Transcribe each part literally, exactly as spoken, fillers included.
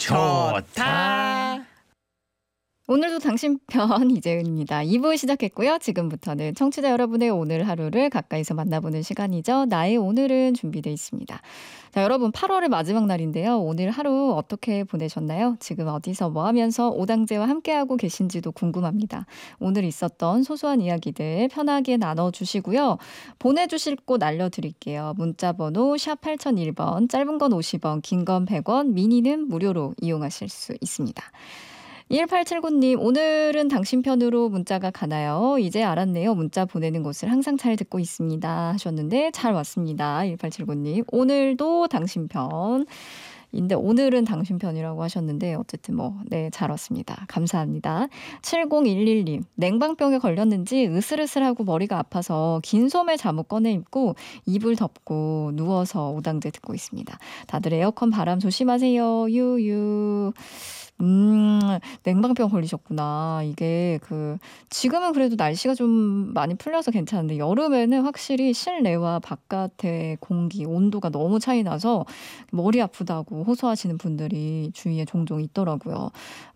좋다. 오늘도 당신 편 이재은입니다. 이 부 시작했고요. 지금부터는 청취자 여러분의 오늘 하루를 가까이서 만나보는 시간이죠. 나의 오늘은 준비되어 있습니다. 자, 여러분 팔월의 마지막 날인데요. 오늘 하루 어떻게 보내셨나요? 지금 어디서 뭐 하면서 오당제와 함께하고 계신지도 궁금합니다. 오늘 있었던 소소한 이야기들 편하게 나눠주시고요. 보내주실 곳 알려드릴게요. 문자번호 샵 팔공공일 번, 짧은 건 오십 원, 긴 건 백 원, 미니는 무료로 이용하실 수 있습니다. 일팔칠구 님, 오늘은 당신 편으로 문자가 가나요? 이제 알았네요. 문자 보내는 곳을 항상 잘 듣고 있습니다. 하셨는데 잘 왔습니다. 일팔칠구 님, 오늘도 당신 편. 인데 오늘은 당신 편이라고 하셨는데 어쨌든 뭐 네, 잘 왔습니다. 감사합니다. 칠공일일 님, 냉방병에 걸렸는지 으슬으슬하고 머리가 아파서 긴 소매 잠옷 꺼내 입고 이불 덮고 누워서 오당제 듣고 있습니다. 다들 에어컨 바람 조심하세요. 유유. 음, 냉방병 걸리셨구나. 이게 그 지금은 그래도 날씨가 좀 많이 풀려서 괜찮은데 여름에는 확실히 실내와 바깥의 공기 온도가 너무 차이 나서 머리 아프다고 호소하시는 분들이 주위에 종종 있더라고요.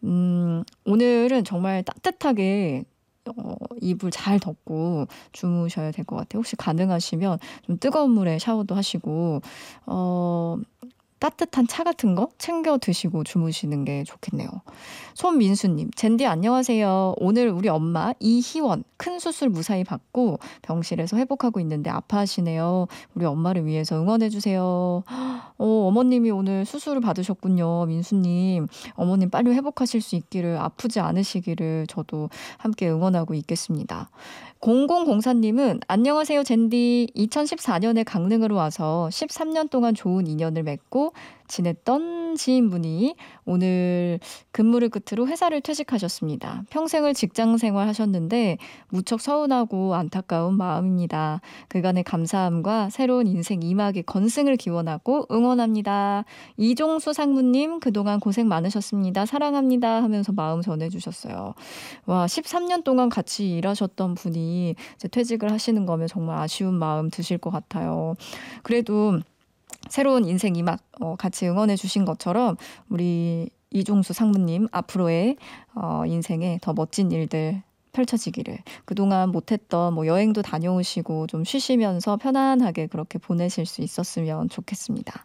음, 오늘은 정말 따뜻하게 어, 이불 잘 덮고 주무셔야 될 것 같아요. 혹시 가능하시면 좀 뜨거운 물에 샤워도 하시고 어, 따뜻한 차 같은 거 챙겨 드시고 주무시는 게 좋겠네요. 손민수님, 젠디 안녕하세요. 오늘 우리 엄마 이희원 큰 수술 무사히 받고 병실에서 회복하고 있는데 아파하시네요. 우리 엄마를 위해서 응원해 주세요. 어, 어머님이 오늘 수술을 받으셨군요. 민수님, 어머님 빨리 회복하실 수 있기를, 아프지 않으시기를 저도 함께 응원하고 있겠습니다. 공공공사 님은 안녕하세요 젠디. 이천십사 년에 강릉으로 와서 십삼 년 동안 좋은 인연을 맺고 지냈던 지인분이 오늘 근무를 끝으로 회사를 퇴직하셨습니다. 평생을 직장 생활하셨는데 무척 서운하고 안타까운 마음입니다. 그간의 감사함과 새로운 인생 이막의 건승을 기원하고 응원합니다. 이종수 상무님, 그동안 고생 많으셨습니다. 사랑합니다 하면서 마음 전해주셨어요. 와, 십삼 년 동안 같이 일하셨던 분이 이제 퇴직을 하시는 거면 정말 아쉬운 마음 드실 것 같아요. 그래도 새로운 인생 이막 어, 같이 응원해 주신 것처럼 우리 이종수 상무님 앞으로의 어, 인생에 더 멋진 일들 펼쳐지기를, 그동안 못했던 뭐 여행도 다녀오시고 좀 쉬시면서 편안하게 그렇게 보내실 수 있었으면 좋겠습니다.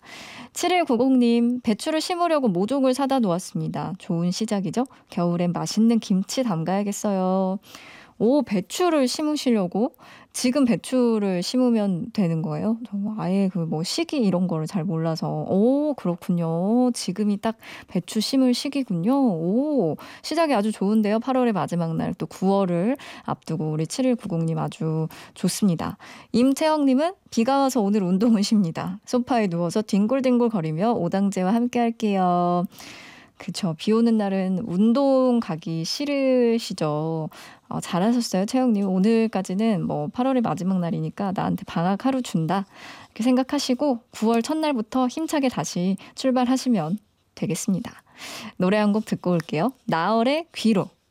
칠일구공 님, 배추를 심으려고 모종을 사다 놓았습니다. 좋은 시작이죠? 겨울엔 맛있는 김치 담가야겠어요. 오, 배추를 심으시려고? 지금 배추를 심으면 되는 거예요? 정말 아예 그 뭐 시기 이런 거를 잘 몰라서. 오, 그렇군요. 지금이 딱 배추 심을 시기군요. 오, 시작이 아주 좋은데요. 팔월의 마지막 날 또 구월을 앞두고 우리 칠일구공 님 아주 좋습니다. 임채영님은 비가 와서 오늘 운동을 쉽니다. 소파에 누워서 뒹굴뒹굴 거리며 오당제와 함께 할게요. 그쵸. 비 오는 날은 운동 가기 싫으시죠. 어, 잘하셨어요, 채영님. 오늘까지는 뭐 팔월의 마지막 날이니까 나한테 방학 하루 준다, 이렇게 생각하시고 구월 첫날부터 힘차게 다시 출발하시면 되겠습니다. 노래 한 곡 듣고 올게요. 나얼의 귀로.